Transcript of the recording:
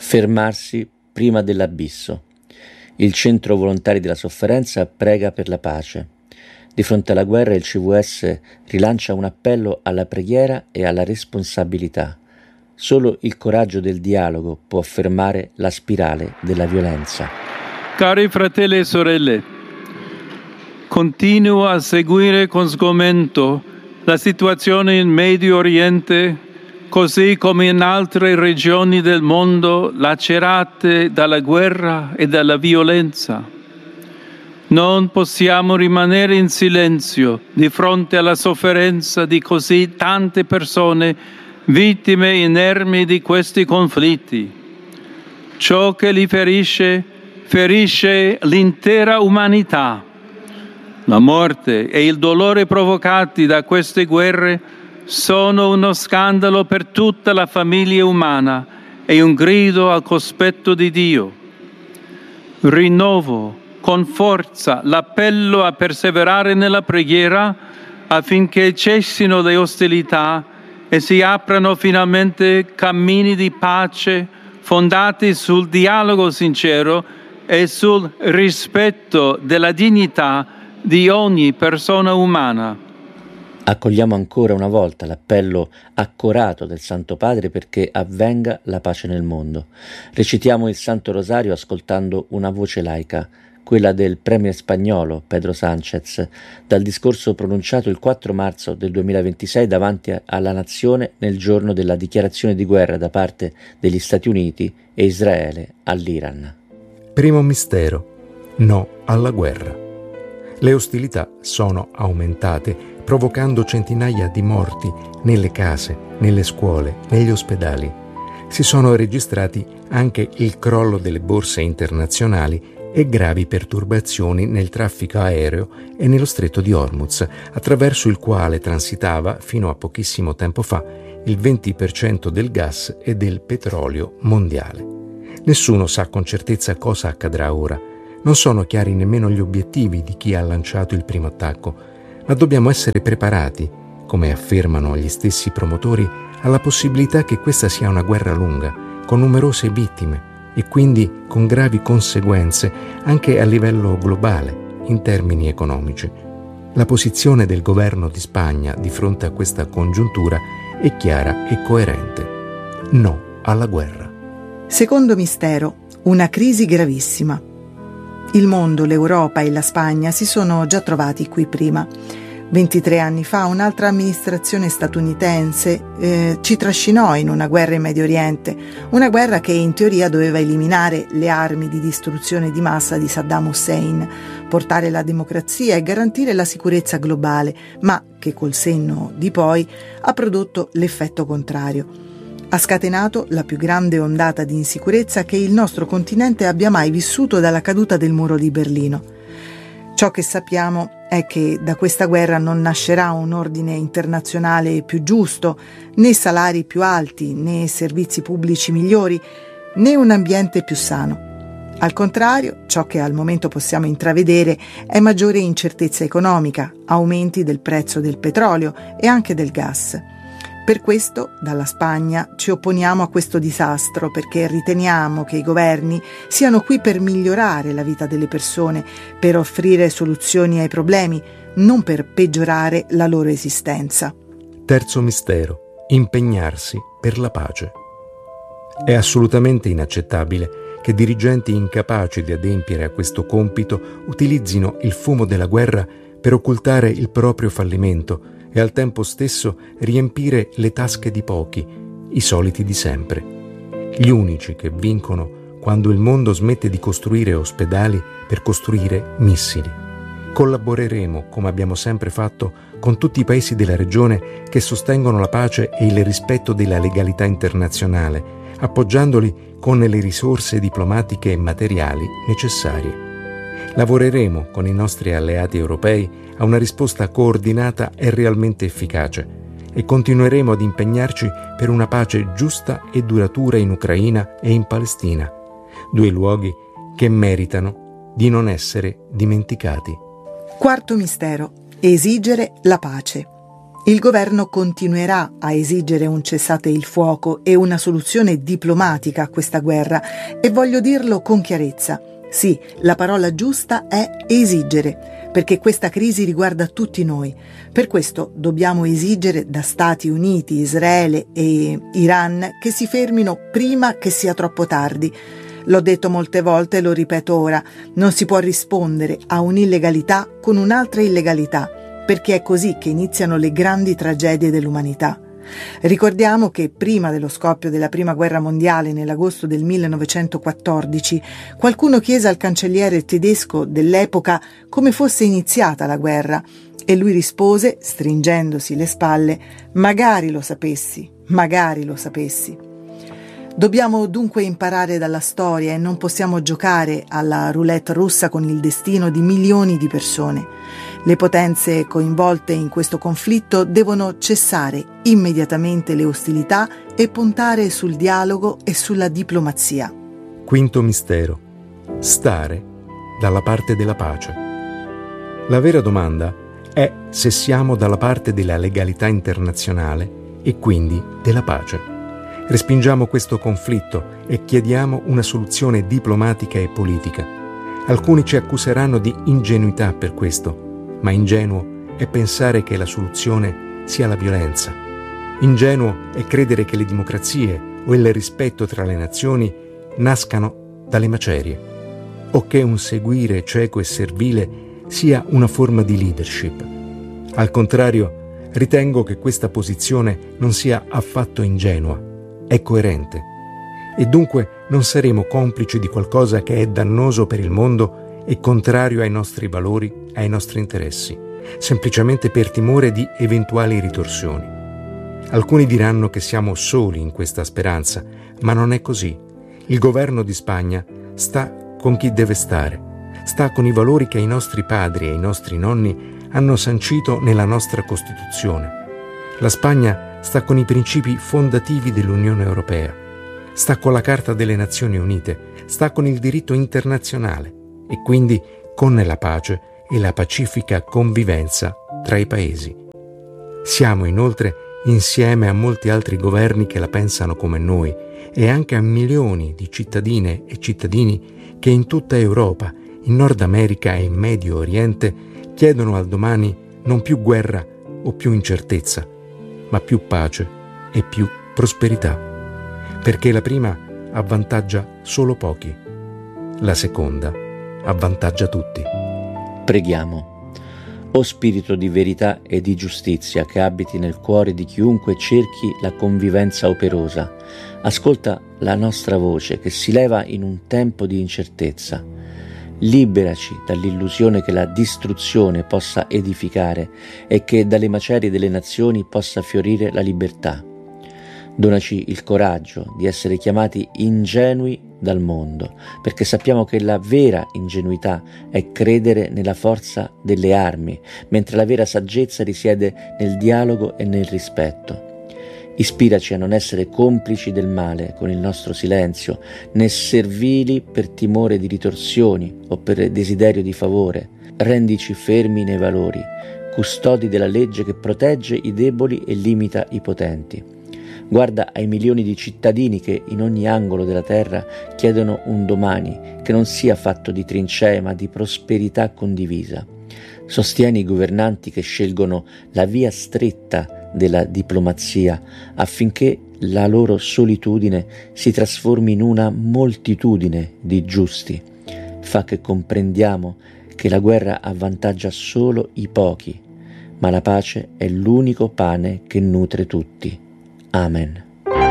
Fermarsi prima dell'abisso. Il Centro Volontari della Sofferenza prega per la pace. Di fronte alla guerra il CVS rilancia un appello alla preghiera e alla responsabilità. Solo il coraggio del dialogo può fermare la spirale della violenza. Cari fratelli e sorelle, continuo a seguire con sgomento la situazione in Medio Oriente, così come in altre regioni del mondo lacerate dalla guerra e dalla violenza. Non possiamo rimanere in silenzio di fronte alla sofferenza di così tante persone vittime inermi di questi conflitti. Ciò che li ferisce l'intera umanità. La morte e il dolore provocati da queste guerre sono uno scandalo per tutta la famiglia umana e un grido al cospetto di Dio. Rinnovo con forza l'appello a perseverare nella preghiera affinché cessino le ostilità e si aprano finalmente cammini di pace fondati sul dialogo sincero e sul rispetto della dignità di ogni persona umana. Accogliamo ancora una volta l'appello accorato del Santo Padre perché avvenga la pace nel mondo. Recitiamo il Santo Rosario ascoltando una voce laica, quella del premier spagnolo Pedro Sánchez, dal discorso pronunciato il 4 marzo del 2026 davanti alla nazione nel giorno della dichiarazione di guerra da parte degli Stati Uniti e Israele all'Iran. Primo mistero: no alla guerra. Le ostilità sono aumentate, provocando centinaia di morti nelle case, nelle scuole, negli ospedali. Si sono registrati anche il crollo delle borse internazionali e gravi perturbazioni nel traffico aereo e nello stretto di Hormuz, attraverso il quale transitava, fino a pochissimo tempo fa, il 20% del gas e del petrolio mondiale. Nessuno sa con certezza cosa accadrà ora. Non sono chiari nemmeno gli obiettivi di chi ha lanciato il primo attacco, ma dobbiamo essere preparati, come affermano gli stessi promotori, alla possibilità che questa sia una guerra lunga, con numerose vittime e quindi con gravi conseguenze anche a livello globale, in termini economici. La posizione del governo di Spagna di fronte a questa congiuntura è chiara e coerente. No alla guerra. Secondo mistero, una crisi gravissima. Il mondo, l'Europa e la Spagna si sono già trovati qui prima. 23 anni fa un'altra amministrazione statunitense ci trascinò in una guerra in Medio Oriente, una guerra che in teoria doveva eliminare le armi di distruzione di massa di Saddam Hussein, portare la democrazia e garantire la sicurezza globale, ma che col senno di poi ha prodotto l'effetto contrario. Ha scatenato la più grande ondata di insicurezza che il nostro continente abbia mai vissuto dalla caduta del muro di Berlino. Ciò che sappiamo è che da questa guerra non nascerà un ordine internazionale più giusto, né salari più alti, né servizi pubblici migliori, né un ambiente più sano. Al contrario, ciò che al momento possiamo intravedere è maggiore incertezza economica, aumenti del prezzo del petrolio e anche del gas. Per questo, dalla Spagna, ci opponiamo a questo disastro perché riteniamo che i governi siano qui per migliorare la vita delle persone, per offrire soluzioni ai problemi, non per peggiorare la loro esistenza. Terzo mistero: impegnarsi per la pace. È assolutamente inaccettabile che dirigenti incapaci di adempiere a questo compito utilizzino il fumo della guerra per occultare il proprio fallimento e al tempo stesso riempire le tasche di pochi, i soliti di sempre. Gli unici che vincono quando il mondo smette di costruire ospedali per costruire missili. Collaboreremo, come abbiamo sempre fatto, con tutti i paesi della regione che sostengono la pace e il rispetto della legalità internazionale, appoggiandoli con le risorse diplomatiche e materiali necessarie. Lavoreremo con i nostri alleati europei a una risposta coordinata e realmente efficace e continueremo ad impegnarci per una pace giusta e duratura in Ucraina e in Palestina, due luoghi che meritano di non essere dimenticati. Quarto mistero: esigere la pace. Il governo continuerà a esigere un cessate il fuoco e una soluzione diplomatica a questa guerra, e voglio dirlo con chiarezza. Sì, la parola giusta è esigere, perché questa crisi riguarda tutti noi. Per questo dobbiamo esigere da Stati Uniti, Israele e Iran che si fermino prima che sia troppo tardi. L'ho detto molte volte e lo ripeto ora: non si può rispondere a un'illegalità con un'altra illegalità, perché è così che iniziano le grandi tragedie dell'umanità. Ricordiamo che prima dello scoppio della Prima Guerra Mondiale, nell'agosto del 1914, qualcuno chiese al cancelliere tedesco dell'epoca come fosse iniziata la guerra, e lui rispose, stringendosi le spalle: magari lo sapessi, magari lo sapessi. Dobbiamo dunque imparare dalla storia e non possiamo giocare alla roulette russa con il destino di milioni di persone. Le potenze coinvolte in questo conflitto devono cessare immediatamente le ostilità e puntare sul dialogo e sulla diplomazia. Quinto mistero: stare dalla parte della pace. La vera domanda è se siamo dalla parte della legalità internazionale e quindi della pace. Respingiamo questo conflitto e chiediamo una soluzione diplomatica e politica. Alcuni ci accuseranno di ingenuità per questo, ma ingenuo è pensare che la soluzione sia la violenza. Ingenuo è credere che le democrazie o il rispetto tra le nazioni nascano dalle macerie, o che un seguire cieco e servile sia una forma di leadership. Al contrario, ritengo che questa posizione non sia affatto ingenua, è coerente, e dunque non saremo complici di qualcosa che è dannoso per il mondo e contrario ai nostri valori, ai nostri interessi, semplicemente per timore di eventuali ritorsioni. Alcuni diranno che siamo soli in questa speranza, ma non è così. Il governo di Spagna sta con chi deve stare, sta con i valori che i nostri padri e i nostri nonni hanno sancito nella nostra Costituzione. La Spagna sta con i principi fondativi dell'Unione Europea, sta con la Carta delle Nazioni Unite, sta con il diritto internazionale e quindi con la pace e la pacifica convivenza tra i paesi. Siamo inoltre insieme a molti altri governi che la pensano come noi e anche a milioni di cittadine e cittadini che in tutta Europa, in Nord America e in Medio Oriente chiedono al domani non più guerra o più incertezza, ma più pace e più prosperità, perché la prima avvantaggia solo pochi, la seconda avvantaggia tutti. Preghiamo. O Spirito di verità e di giustizia che abiti nel cuore di chiunque cerchi la convivenza operosa, ascolta la nostra voce che si leva in un tempo di incertezza. Liberaci dall'illusione che la distruzione possa edificare e che dalle macerie delle nazioni possa fiorire la libertà. Donaci il coraggio di essere chiamati ingenui dal mondo, perché sappiamo che la vera ingenuità è credere nella forza delle armi, mentre la vera saggezza risiede nel dialogo e nel rispetto. Ispiraci a non essere complici del male con il nostro silenzio, né servili per timore di ritorsioni o per desiderio di favore. Rendici fermi nei valori, custodi della legge che protegge i deboli e limita i potenti. Guarda ai milioni di cittadini che in ogni angolo della terra chiedono un domani che non sia fatto di trincee ma di prosperità condivisa. Sostieni i governanti che scelgono la via stretta della diplomazia affinché la loro solitudine si trasformi in una moltitudine di giusti. Fa che comprendiamo che la guerra avvantaggia solo i pochi, ma la pace è l'unico pane che nutre tutti. Amen.